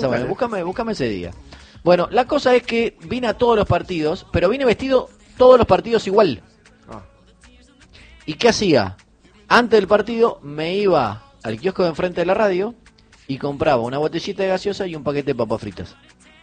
Búscame ese día. Bueno, la cosa es que vine a todos los partidos, pero vine vestido todos los partidos igual. ¿Y qué hacía? Antes del partido me iba al kiosco de enfrente de la radio y compraba una botellita de gaseosa y un paquete de papas fritas.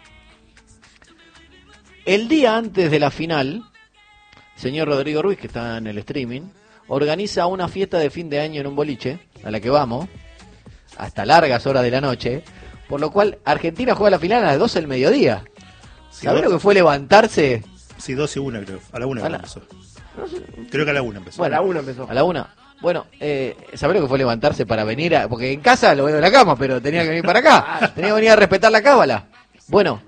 El día antes de la final, señor Rodrigo Ruiz, que está en el streaming, organiza una fiesta de fin de año en un boliche, a la que vamos, hasta largas horas de la noche, por lo cual Argentina juega la final a las 12 del mediodía. ¿Sabés lo que fue levantarse? Sí, 12 y 1 creo. A la 1 empezó. Creo que a la 1 empezó. Bueno, a la 1 empezó. A la 1. Bueno, ¿sabés lo que fue levantarse para venir a...? Porque en casa lo veo en la cama, pero tenía que venir para acá. Tenía que venir a respetar la cábala. Bueno,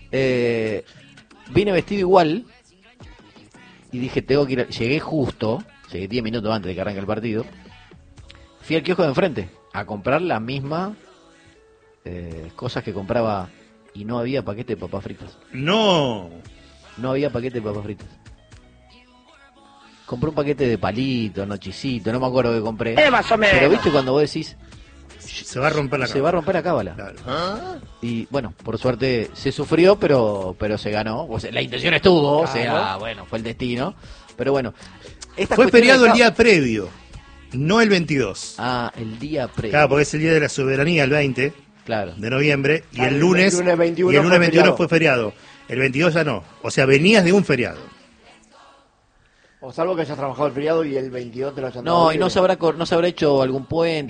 vine vestido igual y dije, tengo que ir... Llegué 10 minutos antes de que arranque el partido. Fui al kiosco de enfrente a comprar la misma cosas que compraba y no había paquete de papas fritas. No había paquete de papas fritas. Compré un paquete de palitos, nochicito, no me acuerdo qué compré. Más o menos. Pero viste cuando vos decís, se va a romper la cábala. Se va a romper la cábala. Claro. Y bueno, por suerte se sufrió, pero se ganó. O sea, la intención estuvo, claro. O sea, bueno, fue el destino. Pero bueno. Fue feriado el día previo, no el 22. Ah, el día previo. Claro, porque es el día de la soberanía, el 20 de noviembre. Y el lunes 21 fue feriado. El 22 ya no. O sea, venías de un feriado. O salvo que hayas trabajado el feriado y el 22 te lo hayan dado. No, y no se habrá hecho algún puente.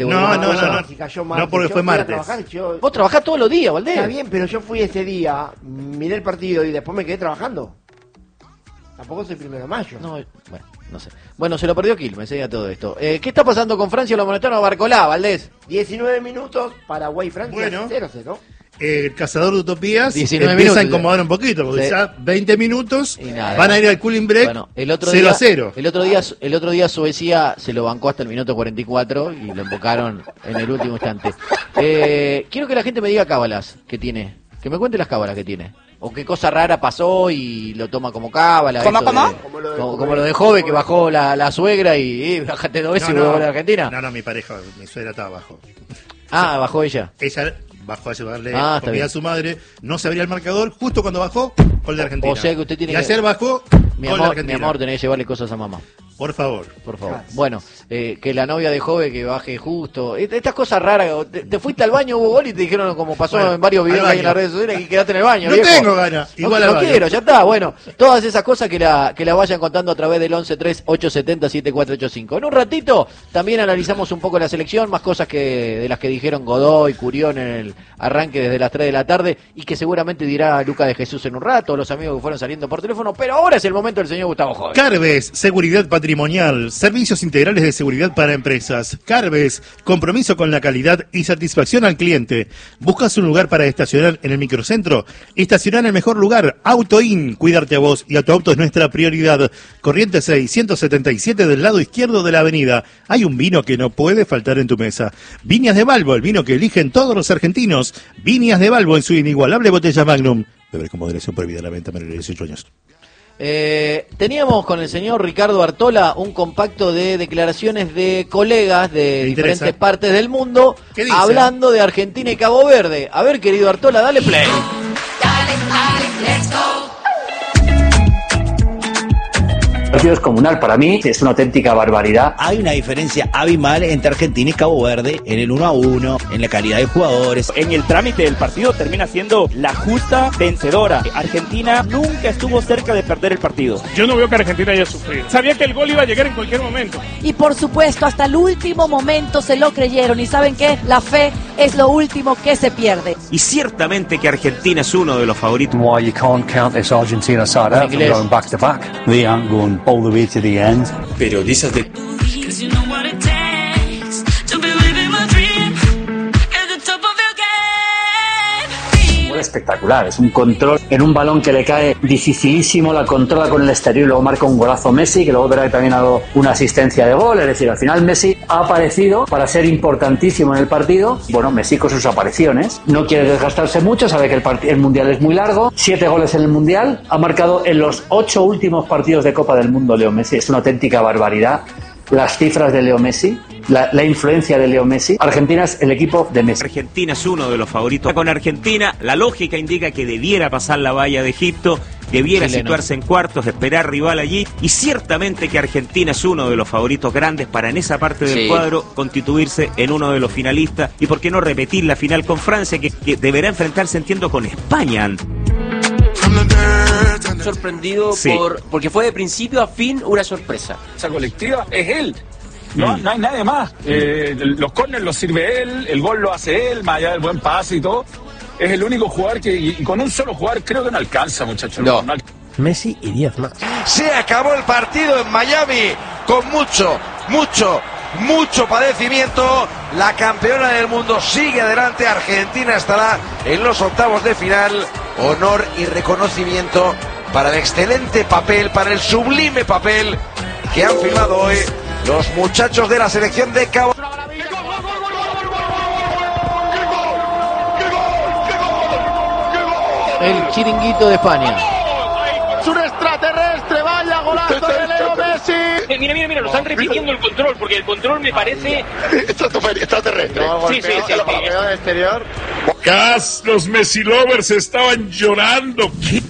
No, porque fue martes. Vos trabajás todos los días, Valdés. Está bien, pero yo fui ese día, miré el partido y después me quedé trabajando. Tampoco es el 1 de mayo. No, bueno, no sé. Bueno, se lo perdió Quilmes, a todo esto. ¿Qué está pasando con Francia? Lo amonestaron a Barcolá, Valdés. 19 minutos, Paraguay-Francia, 0-0. El cazador de utopías 19 empieza minutos, a incomodar un poquito, porque ya 20 minutos van a ir al cooling break. Bueno, el otro 0-0. El otro día Suecia se lo bancó hasta el minuto 44 y lo embocaron en el último instante. Quiero que la gente me diga cábalas que tiene, que me cuente las cábalas que tiene. O qué cosa rara pasó y lo toma como cábala. ¿Cómo? Como lo de Jove, que bajó la suegra y bájate 2 veces y volvió a la Argentina. No, mi pareja, mi suegra estaba abajo. Ah, bajó ella. Ella bajó a llevarle comida a su madre, no se abría el marcador, justo cuando bajó, gol de Argentina. O sea que usted tiene y ayer bajó, gol de Argentina. Mi amor, tenés que llevarle cosas a mamá. Por favor. Bueno, que la novia de Jove que baje justo. Estas cosas raras. Te fuiste al baño, hubo gol y te dijeron, como pasó en varios videos ahí en las redes sociales, que quedaste en el baño. No tengo ganas. Igual no quiero, ya está. Bueno, todas esas cosas que la vayan contando a través del 1138707485. En un ratito también analizamos un poco la selección, más cosas de las que dijeron Godoy, Curión en el arranque desde las 3 de la tarde y que seguramente dirá Luca de Jesús en un rato, los amigos que fueron saliendo por teléfono. Pero ahora es el momento del señor Gustavo Jove. Carves, seguridad patrimonial, servicios integrales de seguridad para empresas. Carves, compromiso con la calidad y satisfacción al cliente. ¿Buscas un lugar para estacionar en el microcentro? Estacionar en el mejor lugar. AutoIn, cuidarte a vos y a tu auto es nuestra prioridad. Corrientes 677 del lado izquierdo de la avenida. Hay un vino que no puede faltar en tu mesa. Viñas de Balbo, el vino que eligen todos los argentinos. Viñas de Balbo en su inigualable botella Magnum. Beber con moderación, prohibida la venta menores de 18 años. Teníamos con el señor Ricardo Artola un compacto de declaraciones de colegas de diferentes partes del mundo hablando de Argentina y Cabo Verde. A ver, querido Artola, dale play. Let's go. El partido es comunal, para mí es una auténtica barbaridad. Hay una diferencia abismal entre Argentina y Cabo Verde en el 1-1, en la calidad de jugadores. En el trámite del partido termina siendo la justa vencedora. Argentina nunca estuvo cerca de perder el partido. Yo no veo que Argentina haya sufrido. Sabía que el gol iba a llegar en cualquier momento. Y por supuesto, hasta el último momento se lo creyeron. Y ¿saben qué? La fe es lo último que se pierde. Y ciertamente que Argentina es uno de los favoritos. Why you can't count this Argentina side out from going back to back. They aren't going all the way to the end. Pero de esas de... Espectacular, es un control en un balón que le cae dificilísimo, la controla con el exterior y luego marca un golazo Messi, que luego verá que también ha dado una asistencia de gol. Es decir, al final Messi ha aparecido para ser importantísimo en el partido. Bueno, Messi con sus apariciones no quiere desgastarse mucho, sabe que el Mundial es muy largo. 7 goles en el Mundial, ha marcado en los 8 últimos partidos de Copa del Mundo Leo Messi. Es una auténtica barbaridad las cifras de Leo Messi. la influencia de Leo Messi. Argentina es el equipo de Messi. Argentina es uno de los favoritos. Con Argentina, la lógica indica que debiera pasar la valla de Egipto, debiera situarse en cuartos, esperar rival allí, y ciertamente que Argentina es uno de los favoritos grandes para en esa parte del cuadro constituirse en uno de los finalistas, y por qué no repetir la final con Francia, que deberá enfrentarse, entiendo, con España. Sorprendido porque fue de principio a fin una sorpresa. Esa colectiva es él. No hay nadie más. Los córneres los sirve él, el gol lo hace él, más allá del buen pase y todo. Es el único jugador que, y con un solo jugador creo que no alcanza, muchachos. No. Messi y 10 más. Se acabó el partido en Miami con mucho padecimiento. La campeona del mundo sigue adelante. Argentina estará en los octavos de final. Honor y reconocimiento para el excelente papel, para el sublime papel que han firmado hoy los muchachos de la selección de Cabo. El chiringuito de España. Es un extraterrestre, vaya golazo de Leo Messi. Mira, lo están repitiendo el control, porque el control me parece... extraterrestre. Sí. exterior. Los Messi lovers estaban llorando.